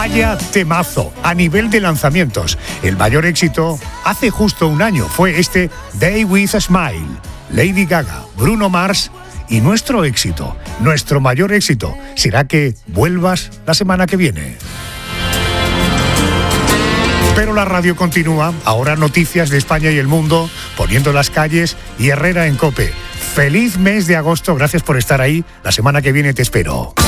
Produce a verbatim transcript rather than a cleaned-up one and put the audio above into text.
Vaya temazo a nivel de lanzamientos. El mayor éxito hace justo un año fue este Day with a Smile. Lady Gaga, Bruno Mars y nuestro éxito, nuestro mayor éxito, será que vuelvas la semana que viene. Pero la radio continúa, ahora noticias de España y el mundo, poniendo las calles y Herrera en COPE. Feliz mes de agosto, gracias por estar ahí, la semana que viene te espero.